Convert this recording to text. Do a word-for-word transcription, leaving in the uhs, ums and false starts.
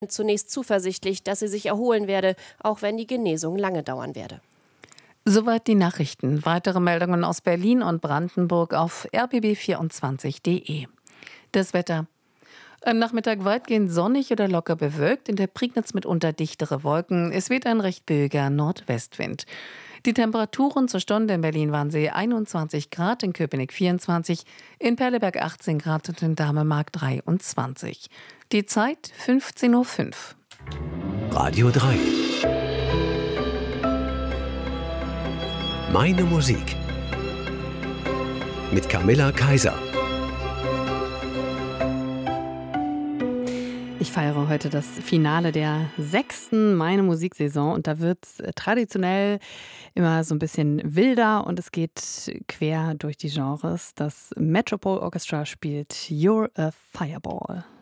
zunächst zuversichtlich, dass sie sich erholen werde, auch wenn die Genesung lange dauern werde. Soweit die Nachrichten. Weitere Meldungen aus Berlin und Brandenburg auf r b b vierundzwanzig punkt d e. Das Wetter. Am Nachmittag weitgehend sonnig oder locker bewölkt, in der Prignitz mitunter dichtere Wolken. Es weht ein recht böiger Nordwestwind. Die Temperaturen zur Stunde in Berlin waren sie einundzwanzig Grad, in Köpenick vierundzwanzig, in Perleberg achtzehn Grad und in Damemark dreiundzwanzig. Die Zeit fünfzehn Uhr fünf. Radio drei. Meine Musik. Mit Camilla Kaiser. Ich feiere heute das Finale der sechsten Meine Musiksaison und da wird es traditionell immer so ein bisschen wilder und es geht quer durch die Genres. Das Metropole Orchestra spielt You're a Fireball.